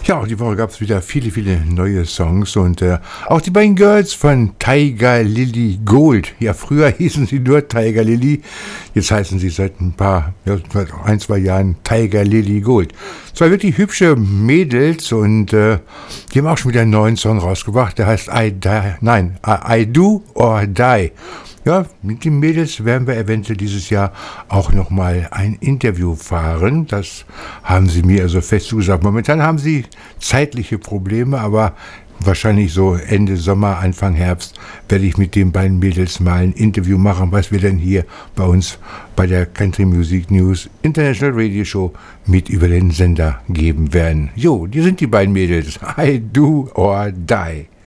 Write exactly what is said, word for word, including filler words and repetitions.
Ja, die Woche gab es wieder viele, viele neue Songs und äh, auch die beiden Girls von Tiger Lily Gold. Ja, früher hießen sie nur Tiger Lily, jetzt heißen sie seit ein paar, ja, seit ein, zwei Jahren Tiger Lily Gold. Zwei wirklich hübsche Mädels und äh, die haben auch schon wieder einen neuen Song rausgebracht, der heißt I Die, nein, I, I Do or Die. Ja, mit den Mädels werden wir eventuell dieses Jahr auch nochmal ein Interview fahren. Das haben sie mir also fest zugesagt. Momentan haben sie zeitliche Probleme, aber wahrscheinlich so Ende Sommer, Anfang Herbst werde ich mit den beiden Mädels mal ein Interview machen, was wir dann hier bei uns bei der Country Music News International Radio Show mit über den Sender geben werden. Jo, die sind die beiden Mädels. I Do or Die.